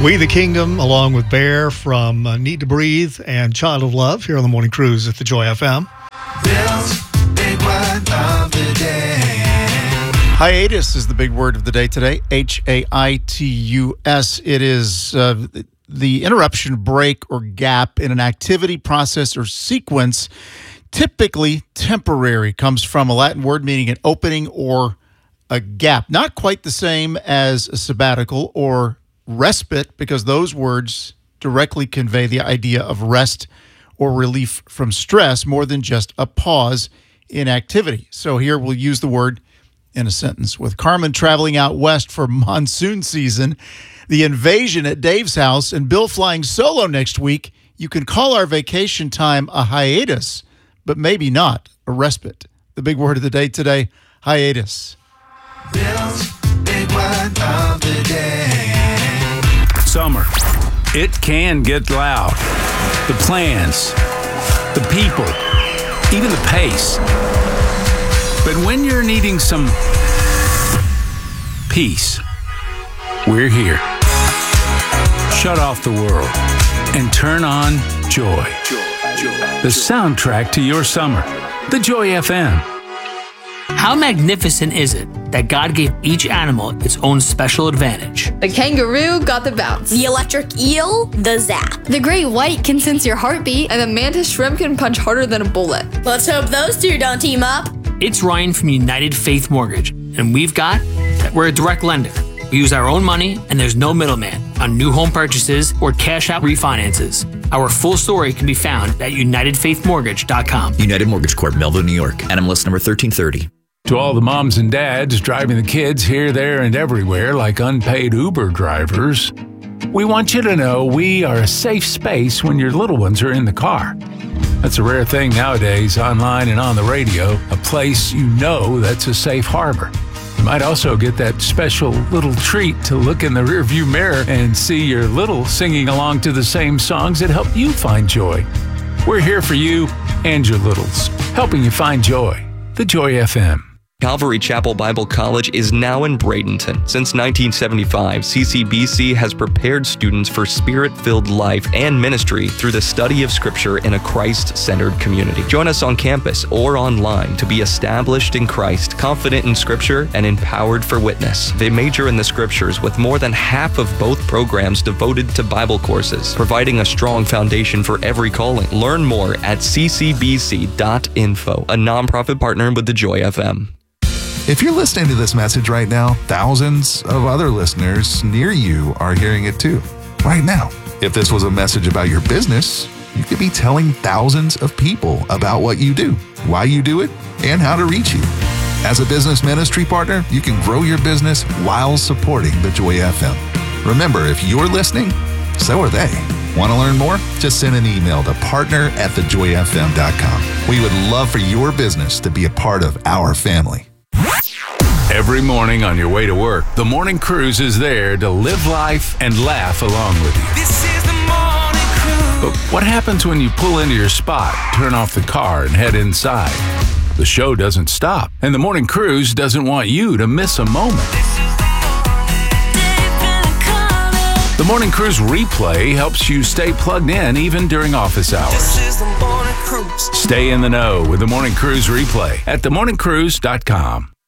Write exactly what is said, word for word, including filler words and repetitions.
We the Kingdom, along with Bear from uh, Need to Breathe and Child of Love, here on the Morning Cruise at the Joy F M. Bill's big word of the day. Hiatus is the big word of the day today. H A I T U S. It is uh, the interruption, break, or gap in an activity, process, or sequence, typically temporary. Comes from a Latin word meaning an opening or a gap. Not quite the same as a sabbatical or respite, because those words directly convey the idea of rest or relief from stress more than just a pause in activity. So here we'll use the word in a sentence. With Carmen traveling out west for monsoon season, the invasion at Dave's house, and Bill flying solo next week, you can call our vacation time a hiatus, but maybe not a respite. The big word of the day today, hiatus. Bill's big word of the day. Summer. It can get loud. The plans, the people, even the pace. But when you're needing some peace, we're here. Shut off the world and turn on Joy. The soundtrack to your summer. The Joy F M. How magnificent is it that God gave each animal its own special advantage? The kangaroo got the bounce. The electric eel, the zap. The great white can sense your heartbeat. And the mantis shrimp can punch harder than a bullet. Let's hope those two don't team up. It's Ryan from United Faith Mortgage, and we've got that we're a direct lender. We use our own money, and there's no middleman on new home purchases or cash out refinances. Our full story can be found at united faith mortgage dot com. United Mortgage Corp, Melville, New York. N M L S number thirteen thirty. To all the moms and dads driving the kids here, there, and everywhere like unpaid Uber drivers, we want you to know we are a safe space when your little ones are in the car. That's a rare thing nowadays, online and on the radio, a place you know that's a safe harbor. You might also get that special little treat to look in the rearview mirror and see your little singing along to the same songs that help you find joy. We're here for you and your littles, helping you find joy. The Joy F M. Calvary Chapel Bible College is now in Bradenton. Since nineteen seventy-five, C C B C has prepared students for spirit-filled life and ministry through the study of Scripture in a Christ-centered community. Join us on campus or online to be established in Christ, confident in Scripture, and empowered for witness. They major in the Scriptures with more than half of both programs devoted to Bible courses, providing a strong foundation for every calling. Learn more at c c b c dot info, a nonprofit partner with the Joy F M. If you're listening to this message right now, thousands of other listeners near you are hearing it too, right now. If this was a message about your business, you could be telling thousands of people about what you do, why you do it, and how to reach you. As a business ministry partner, you can grow your business while supporting the Joy F M. Remember, if you're listening, so are they. Want to learn more? Just send an email to partner at the joy f m dot com. We would love for your business to be a part of our family. Every morning on your way to work, the Morning Cruise is there to live life and laugh along with you. This is the morning cruise. But what happens when you pull into your spot, turn off the car, and head inside? The show doesn't stop, and the Morning Cruise doesn't want you to miss a moment. The Morning Cruise replay helps you stay plugged in even during office hours. This is the morning cruise. Stay in the know with the Morning Cruise replay at the morning cruise dot com.